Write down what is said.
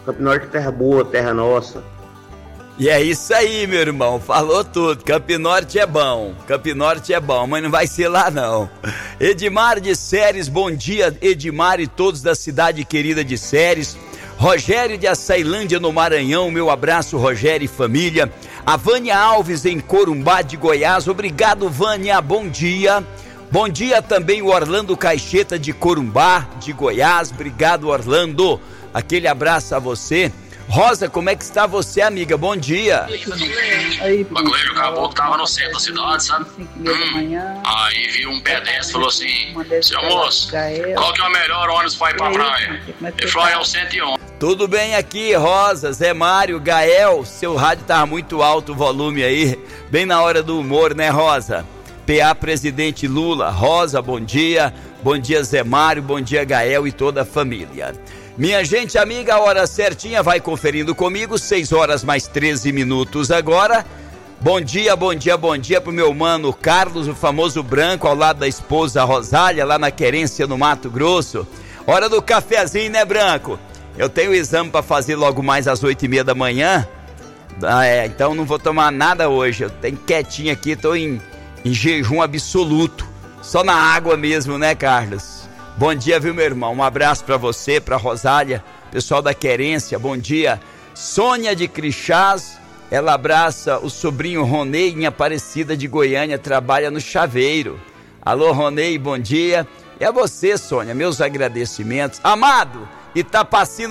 Campo Norte é terra boa, terra nossa. E é isso aí, meu irmão, falou tudo. Campo Norte é bom, mas não vai ser lá não. Edmar de Séries, bom dia, Edmar e todos da cidade querida de Séries. Rogério de Açailândia no Maranhão, meu abraço, Rogério e família. A Vânia Alves em Corumbá de Goiás, obrigado, Vânia, bom dia. Bom dia também o Orlando Caixeta de Corumbá de Goiás, obrigado, Orlando, aquele abraço a você. Rosa, como é que está você, amiga? Bom dia. O Bagulho acabou que tava no centro da cidade, sabe? Aí viu um pedestre, falou assim: seu moço, qual que é o melhor ônibus pra ir pra praia? Ele falou: é o 111. Tudo bem aqui, Rosa, Zé Mário, Gael, seu rádio tava muito alto o volume aí, bem na hora do humor, né, Rosa? PA Presidente Lula, Rosa, bom dia Zé Mário, bom dia Gael e toda a família. Minha gente amiga, a hora certinha, vai conferindo comigo, 6 horas mais 13 minutos agora. Bom dia pro meu mano Carlos, o famoso branco, ao lado da esposa Rosália, lá na Querência, no Mato Grosso. Hora do cafezinho, né, Branco? Eu tenho exame para fazer logo mais às 8h30 da manhã, então não vou tomar nada hoje, eu tenho quietinho aqui, tô em jejum absoluto, só na água mesmo, né, Carlos? Bom dia, viu, meu irmão? Um abraço pra você, pra Rosália, pessoal da Querência, bom dia. Sônia de Crixás, ela abraça o sobrinho Ronei em Aparecida de Goiânia, trabalha no Chaveiro. Alô, Ronei, bom dia. E a você, Sônia, meus agradecimentos. Amado, Itapaci